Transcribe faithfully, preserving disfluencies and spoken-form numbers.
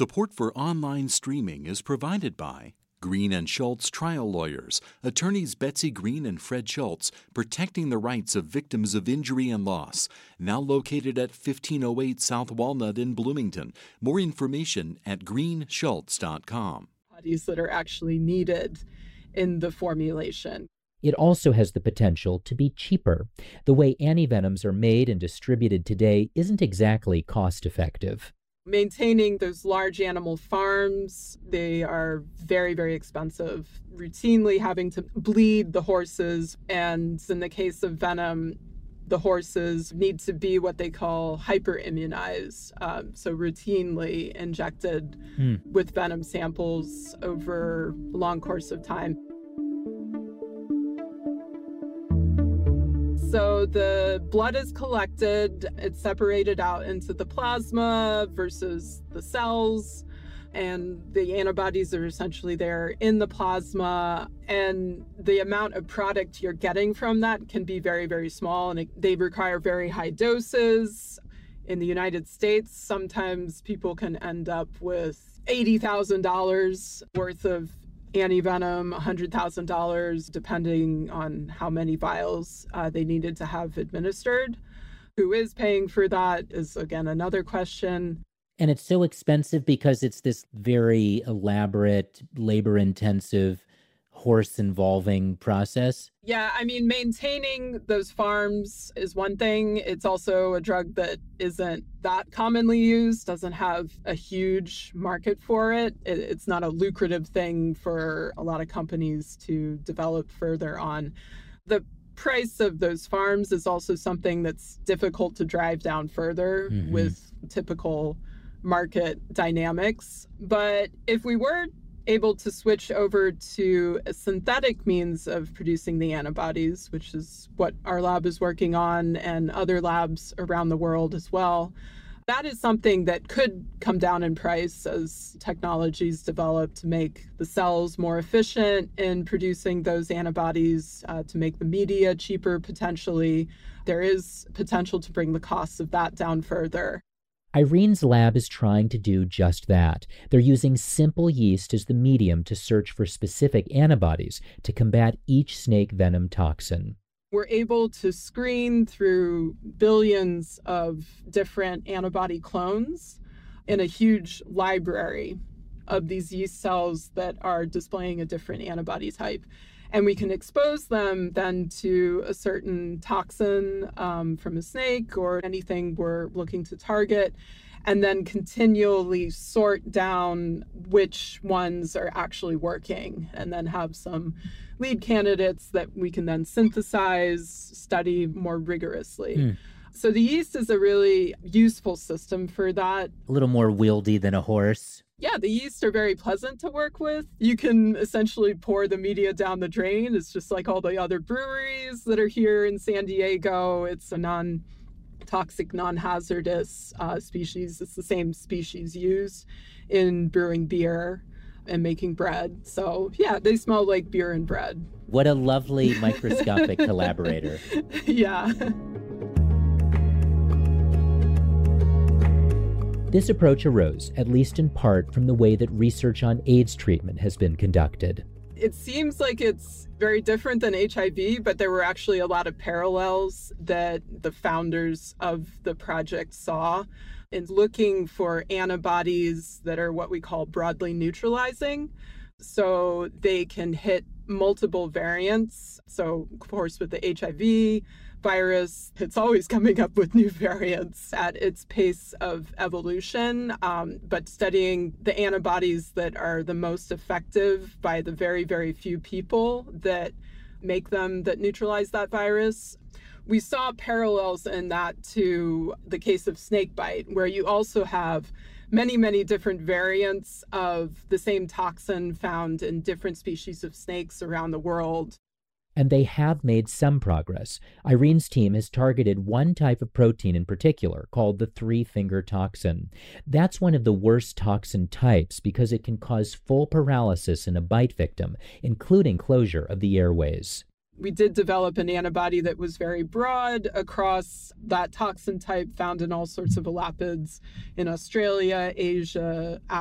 Support for online streaming is provided by Green and Schultz Trial Lawyers, attorneys Betsy Green and Fred Schultz, protecting the rights of victims of injury and loss. Now located at fifteen oh eight South Walnut in Bloomington. More information at green schultz dot com. Bodies that are actually needed in the formulation. It also has the potential to be cheaper. The way antivenoms are made and distributed today isn't exactly cost-effective. Maintaining those large animal farms, they are very, very expensive. Routinely having to bleed the horses, and in the case of venom, the horses need to be what they call hyperimmunized, um, so routinely injected mm. with venom samples over a long course of time. So the blood is collected, it's separated out into the plasma versus the cells, and the antibodies are essentially there in the plasma, and the amount of product you're getting from that can be very, very small, and it, they require very high doses. In the United States, sometimes people can end up with eighty thousand dollars worth of antivenom, one hundred thousand dollars, depending on how many vials uh, they needed to have administered. Who is paying for that is, again, another question. And it's so expensive because it's this very elaborate, labor-intensive, horse-involving process? Yeah, I mean, maintaining those farms is one thing. It's also a drug that isn't that commonly used, doesn't have a huge market for it. it. It's not a lucrative thing for a lot of companies to develop further on. The price of those farms is also something that's difficult to drive down further mm-hmm. with typical market dynamics. But if we were able to switch over to a synthetic means of producing the antibodies, which is what our lab is working on and other labs around the world as well, that is something that could come down in price as technologies develop to make the cells more efficient in producing those antibodies, uh, to make the media cheaper potentially. There is potential to bring the costs of that down further. Irene's lab is trying to do just that. They're using simple yeast as the medium to search for specific antibodies to combat each snake venom toxin. We're able to screen through billions of different antibody clones in a huge library of these yeast cells that are displaying a different antibody type. And we can expose them then to a certain toxin um, from a snake or anything we're looking to target, and then continually sort down which ones are actually working, and then have some lead candidates that we can then synthesize, study more rigorously. Mm. So the yeast is a really useful system for that. A little more wieldy than a horse. Yeah, the yeast are very pleasant to work with. You can essentially pour the media down the drain. It's just like all the other breweries that are here in San Diego. It's a non-toxic, non-hazardous uh, species. It's the same species used in brewing beer and making bread. So yeah, they smell like beer and bread. What a lovely microscopic collaborator. Yeah. This approach arose, at least in part, from the way that research on AIDS treatment has been conducted. It seems like it's very different than H I V, but there were actually a lot of parallels that the founders of the project saw in looking for antibodies that are what we call broadly neutralizing. So they can hit multiple variants. So, of course, with the H I V virus, it's always coming up with new variants at its pace of evolution, um, but studying the antibodies that are the most effective by the very, very few people that make them, that neutralize that virus. We saw parallels in that to the case of snakebite, where you also have many, many different variants of the same toxin found in different species of snakes around the world. And they have made some progress. Irene's team has targeted one type of protein in particular, called the three-finger toxin. That's one of the worst toxin types because it can cause full paralysis in a bite victim, including closure of the airways. We did develop an antibody that was very broad across that toxin type found in all sorts of elapids in Australia, Asia,